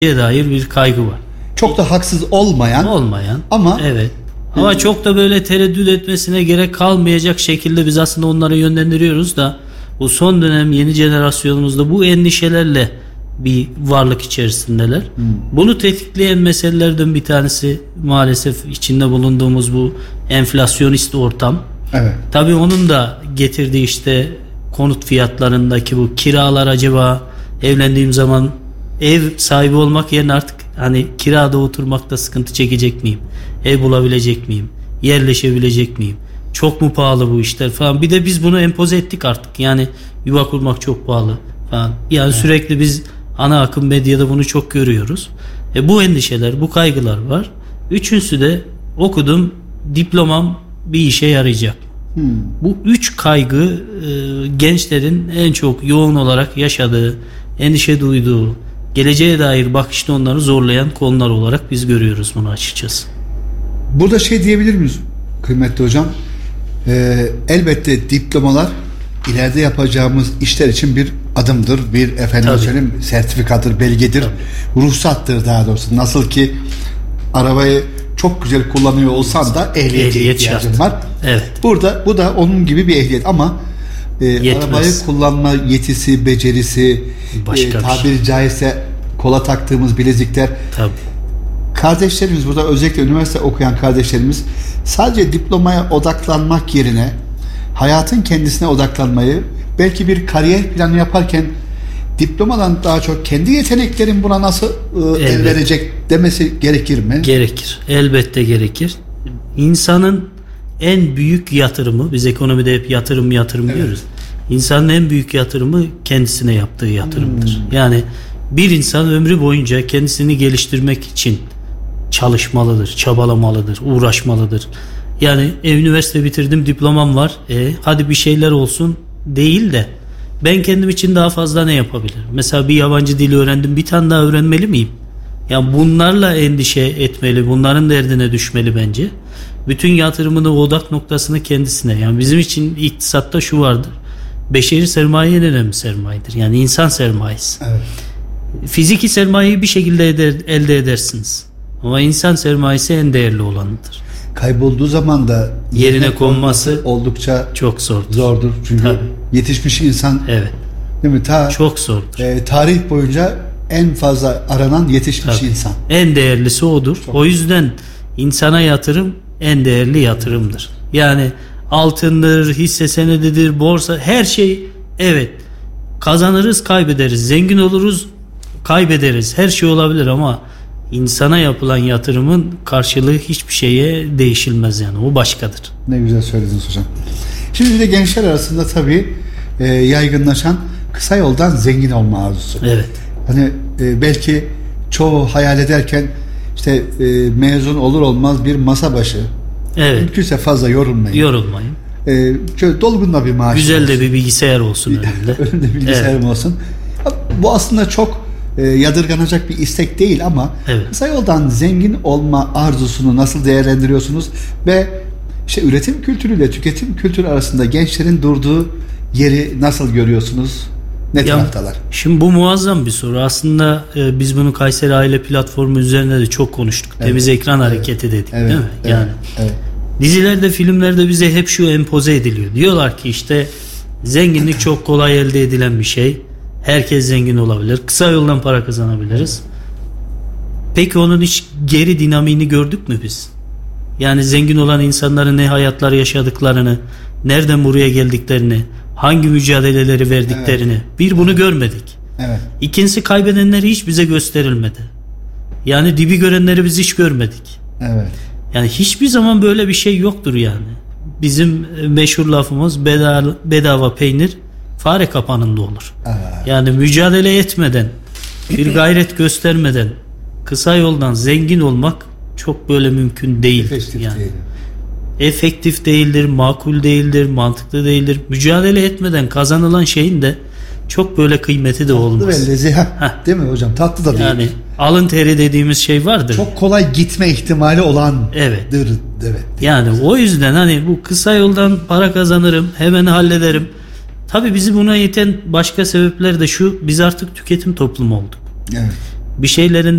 dair bir kaygı var. Çok da haksız olmayan ama evet. Ama çok da böyle tereddüt etmesine gerek kalmayacak şekilde biz aslında onları yönlendiriyoruz da bu son dönem yeni jenerasyonumuzda bu endişelerle bir varlık içerisindeler. Bunu tetikleyen meselelerden bir tanesi maalesef içinde bulunduğumuz bu enflasyonist ortam. Evet. Tabii onun da getirdiği işte konut fiyatlarındaki bu kiralar, acaba evlendiğim zaman ev sahibi olmak yerine artık hani kirada oturmakta sıkıntı çekecek miyim? Ev bulabilecek miyim? Yerleşebilecek miyim? Çok mu pahalı bu işler falan. Bir de biz bunu empoze ettik artık. Yani yuva kurmak çok pahalı falan. Yani sürekli biz ana akım medyada bunu çok görüyoruz. Bu endişeler, bu kaygılar var. Üçüncüsü de okudum, diplomam bir işe yarayacak. Bu üç kaygı gençlerin en çok yoğun olarak yaşadığı, endişe duyduğu, geleceğe dair bakışta onları zorlayan konular olarak biz görüyoruz bunu açıkçası. Burada diyebilir miyiz kıymetli hocam? Elbette diplomalar ileride yapacağımız işler için bir adımdır. Bir söyleyeyim, sertifikadır, belgedir, ruhsattır daha doğrusu. Nasıl ki arabayı çok güzel kullanıyor olsan da ehliyete ihtiyacın var. Evet. Bu da onun gibi bir ehliyet ama arabayı kullanma yetisi, becerisi, tabiri caizse kola taktığımız bilezikler. Tabii. Kardeşlerimiz burada, özellikle üniversite okuyan kardeşlerimiz sadece diplomaya odaklanmak yerine hayatın kendisine odaklanmayı, belki bir kariyer planı yaparken diplomadan daha çok kendi yeteneklerin buna nasıl el verecek demesi gerekir mi? Gerekir. Elbette gerekir. İnsanın en büyük yatırımı, biz ekonomide hep yatırım diyoruz. İnsanın en büyük yatırımı kendisine yaptığı yatırımdır. Yani bir insan ömrü boyunca kendisini geliştirmek için çalışmalıdır, çabalamalıdır, uğraşmalıdır. Yani üniversite bitirdim, diplomam var. Hadi bir şeyler olsun değil de ben kendim için daha fazla ne yapabilirim? Mesela bir yabancı dili öğrendim, bir tane daha öğrenmeli miyim? Yani bunlarla endişe etmeli, bunların derdine düşmeli bence. Bütün yatırımını, odak noktasını kendisine. Yani bizim için iktisatta şu vardır. Beşeri sermaye en önemli sermayedir. Yani insan sermayesi. Evet. Fiziki sermayeyi bir şekilde elde edersiniz. Ama insan sermayesi en değerli olanıdır. Kaybolduğu zaman da yerine konması oldukça çok zordur. Çünkü yetişmiş insan, değil mi? Çok zordur. Tarih boyunca en fazla aranan yetişmiş insan. En değerlisi odur. O yüzden insana yatırım en değerli yatırımdır. Yani altındır, hisse senedidir, borsa, her şey kazanırız, kaybederiz. Zengin oluruz, kaybederiz. Her şey olabilir ama insana yapılan yatırımın karşılığı hiçbir şeye değişilmez yani. O başkadır. Ne güzel söylediniz hocam. Şimdi de gençler arasında tabii yaygınlaşan kısa yoldan zengin olma arzusu. Evet. Hani belki çoğu hayal ederken mezun olur olmaz bir masa başı. Evet. Mümkünse fazla yorulmayın. Şöyle dolgun da bir maaş güzel olsun. De bir bilgisayar olsun önünde. Önünde bilgisayarım olsun. Bu aslında çok yadırganacak bir istek değil ama kısa yoldan zengin olma arzusunu nasıl değerlendiriyorsunuz ve üretim kültürüyle tüketim kültürü arasında gençlerin durduğu yeri nasıl görüyorsunuz? Ne taraftalar? Şimdi bu muazzam bir soru. Aslında biz bunu Kayseri Aile Platformu üzerinde de çok konuştuk. Temiz ekran hareketi dedik, değil mi? Dizilerde, filmlerde bize hep şu empoze ediliyor. Diyorlar ki zenginlik çok kolay elde edilen bir şey. Herkes zengin olabilir. Kısa yoldan para kazanabiliriz. Peki onun hiç geri dinamiğini gördük mü biz? Yani zengin olan insanların ne hayatlar yaşadıklarını, nereden buraya geldiklerini, hangi mücadeleleri verdiklerini bunu görmedik. İkincisi, kaybedenleri hiç bize gösterilmedi. Yani dibi görenleri biz hiç görmedik. Yani hiçbir zaman böyle bir şey yoktur yani. Bizim meşhur lafımız bedava peynir fare kapanında olur. Yani mücadele etmeden, bir gayret göstermeden kısa yoldan zengin olmak çok böyle mümkün değildir. Efektif değildir, makul değildir, mantıklı değildir. Mücadele etmeden kazanılan şeyin de çok böyle kıymeti de olmaz. Tatlı değil mi hocam? Tatlı da değil. Yani alın teri dediğimiz şey vardır. Çok kolay gitme ihtimali olan. Evet. Yani o yüzden bu kısa yoldan para kazanırım, hemen hallederim. Tabii bizi buna iten başka sebepler de şu: biz artık tüketim toplumu olduk. bir şeylerin